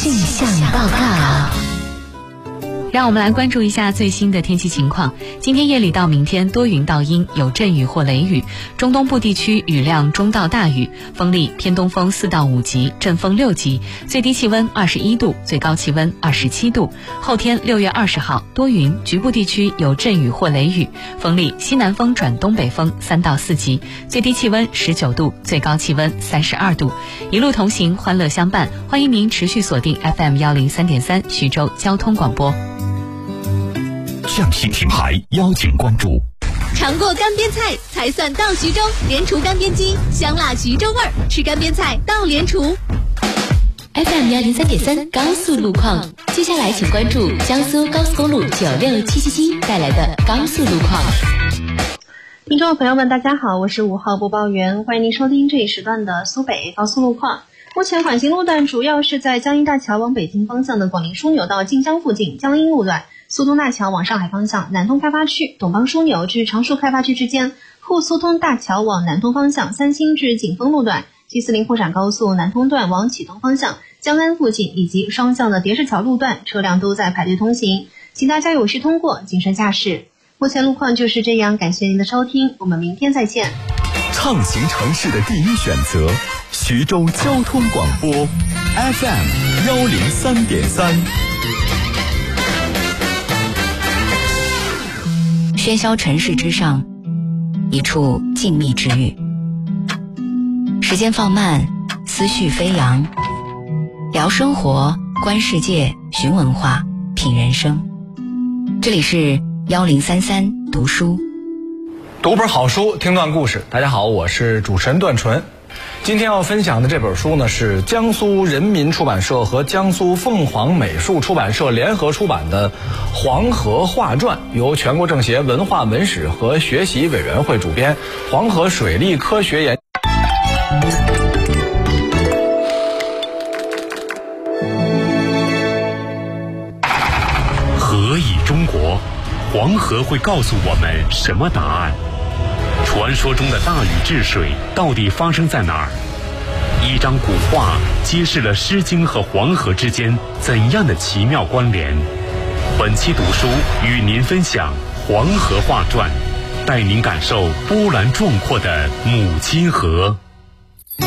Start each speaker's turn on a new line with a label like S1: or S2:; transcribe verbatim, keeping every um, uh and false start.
S1: 气象报告。让我们来关注一下最新的天气情况。今天夜里到明天多云到阴，有阵雨或雷雨，中东部地区雨量中到大雨，风力偏东风四到五级，阵风六级，最低气温二十一度，最高气温二十七度。后天六月二十号多云，局部地区有阵雨或雷雨，风力西南风转东北风三到四级，最低气温十九度，最高气温三十二度。一路同行，欢乐相伴，欢迎您持续锁定 F M 一零三点三徐州交通广播。
S2: 向信品牌邀请关注。
S3: 尝过干煸菜才算到徐州，莲厨干煸鸡，香辣徐州味儿，吃干煸菜到莲厨。
S4: F M 一零三点三高速路况，接下来请关注江苏高速公路九六七七七带来的高速路况。
S5: 听众朋友们大家好，我是五号播报员，欢迎您收听这一时段的苏北高速路况。目前缓行路段主要是在江阴大桥往北京方向的广陵枢纽到晋江附近，江阴路段苏通大桥往上海方向南通开发区董邦枢纽至常熟开发区之间，沪苏通大桥往南通方向三星至景丰路段 G 四零沪陕高速南通段往启东方向江安附近以及双向的叠石桥路段车辆都在排队通行，请大家有序通过，谨慎驾驶。目前路况就是这样，感谢您的收听，我们明天再见。
S2: 畅行城市的第一选择，徐州交通广播 F M 一零三点三。
S4: 喧嚣尘世之上，一处静谧之域。时间放慢，思绪飞扬，聊生活，观世界，寻文化，品人生。这里是一零三三读书，
S6: 读本好书，听段故事。大家好，我是主持人段纯。今天要分享的这本书呢，是江苏人民出版社和江苏凤凰美术出版社联合出版的《黄河画传》，由全国政协文化文史和学习委员会主编，黄河水利科学研
S7: 何以中国？黄河会告诉我们什么答案？传说中的大禹治水到底发生在哪儿？一张古画揭示了《诗经》和黄河之间怎样的奇妙关联？本期读书与您分享《黄河画传》，带您感受波澜壮阔的母亲河。